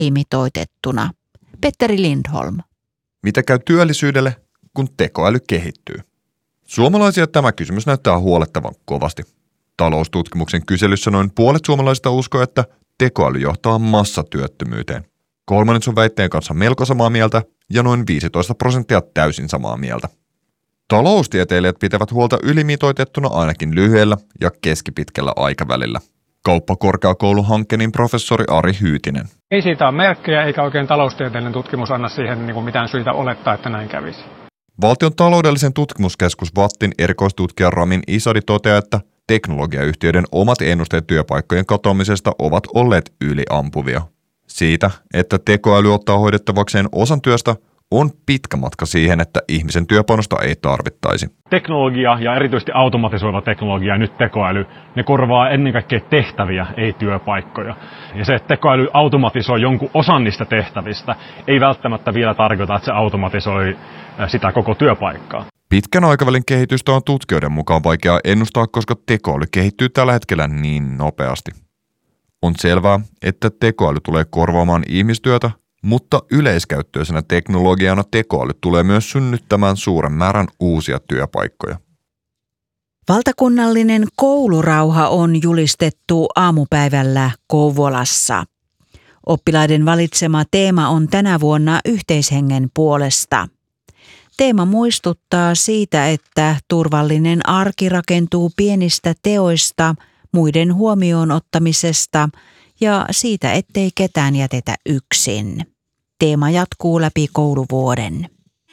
ylimitoitettuna. Petteri Lindholm. Mitä käy työllisyydelle, kun tekoäly kehittyy? Suomalaisia tämä kysymys näyttää huolettavan kovasti. Taloustutkimuksen kyselyssä noin puolet suomalaisista uskoo, että tekoäly johtaa massatyöttömyyteen. Kolmannes on väitteen kanssa melko samaa mieltä ja noin 15% täysin samaa mieltä. Taloustieteilijät pitävät huolta ylimitoitettuna ainakin lyhyellä ja keskipitkällä aikavälillä. Kauppakorkeakouluhankkeen professori Ari Hyytinen. Ei siitä ole merkkejä eikä oikein taloustieteellinen tutkimus anna siihen mitään syitä olettaa, että näin kävisi. Valtion taloudellisen tutkimuskeskus VATTin erikoistutkija Ramin Isadi toteaa, että teknologiayhtiöiden omat ennusteet työpaikkojen katoamisesta ovat olleet yliampuvia. Siitä, että tekoäly ottaa hoidettavakseen osan työstä, on pitkä matka siihen, että ihmisen työpanosta ei tarvittaisi. Teknologia ja erityisesti automatisoiva teknologia ja nyt tekoäly, ne korvaa ennen kaikkea tehtäviä, ei työpaikkoja. Ja se, että tekoäly automatisoi jonkun osan niistä tehtävistä, ei välttämättä vielä tarkoita, että se automatisoi sitä koko työpaikkaa. Pitkän aikavälin kehitystä on tutkijoiden mukaan vaikea ennustaa, koska tekoäly kehittyy tällä hetkellä niin nopeasti. On selvää, että tekoäly tulee korvaamaan ihmistyötä, mutta yleiskäyttöisenä teknologiana tekoäly tulee myös synnyttämään suuren määrän uusia työpaikkoja. Valtakunnallinen koulurauha on julistettu aamupäivällä Kouvolassa. Oppilaiden valitsema teema on tänä vuonna yhteishengen puolesta. Teema muistuttaa siitä, että turvallinen arki rakentuu pienistä teoista, muiden huomioon ottamisesta ja siitä, ettei ketään jätetä yksin. Teema jatkuu läpi kouluvuoden.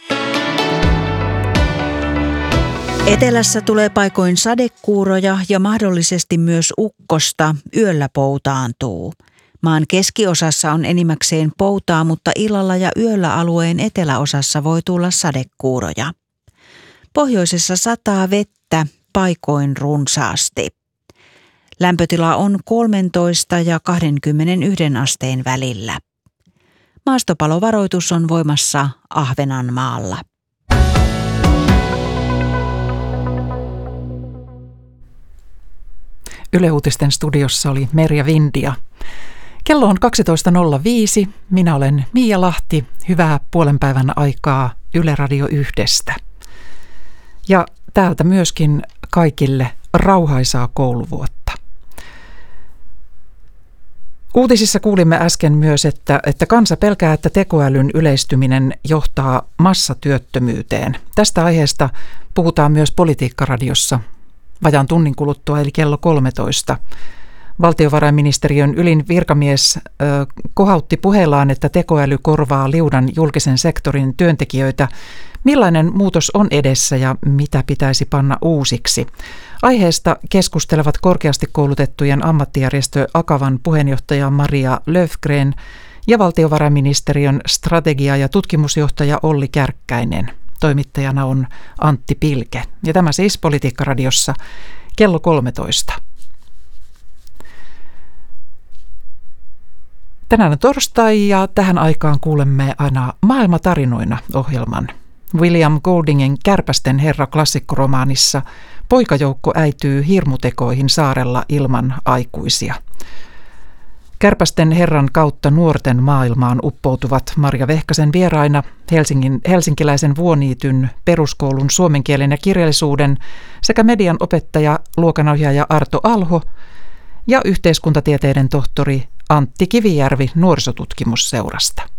Etelässä tulee paikoin sadekuuroja ja mahdollisesti myös ukkosta, yöllä poutaantuu. Maan keskiosassa on enimmäkseen poutaa, mutta illalla ja yöllä alueen eteläosassa voi tulla sadekuuroja. Pohjoisessa sataa vettä, paikoin runsaasti. Lämpötila on 13 ja 21 asteen välillä. Maastopalovaroitus on voimassa Ahvenanmaalla. Yle Uutisten studiossa oli Merja Vindia. Kello on 12.05. Minä olen Miia Lahti. Hyvää puolenpäivän aikaa Yle Radio 1:stä. Ja täältä myöskin kaikille rauhaisaa kouluvuotta. Uutisissa kuulimme äsken myös, että kansa pelkää, että tekoälyn yleistyminen johtaa massatyöttömyyteen. Tästä aiheesta puhutaan myös Politiikka-radiossa vajaan tunnin kuluttua, eli kello 13. Valtiovarainministeriön ylin virkamies kohautti puheellaan, että tekoäly korvaa liudan julkisen sektorin työntekijöitä. Millainen muutos on edessä ja mitä pitäisi panna uusiksi? Aiheesta keskustelevat korkeasti koulutettujen ammattijärjestö Akavan puheenjohtaja Maria Löfgren ja valtiovarainministeriön strategia- ja tutkimusjohtaja Olli Kärkkäinen. Toimittajana on Antti Pilke. Ja tämä siis Politiikka-radiossa kello 13. Tänään on torstai ja tähän aikaan kuulemme aina Maailmatarinoina -ohjelman. William Goldingen Kärpästen herra -klassikkoromaanissa poikajoukko äityy hirmutekoihin saarella ilman aikuisia. Kärpästen herran kautta nuorten maailmaan uppoutuvat Marja Vehkasen vieraina helsinkiläisen Vuoniityn peruskoulun suomen kielen ja kirjallisuuden sekä median opettaja, luokanohjaaja Arto Alho ja yhteiskuntatieteiden tohtori Antti Kivijärvi nuorisotutkimusseurasta.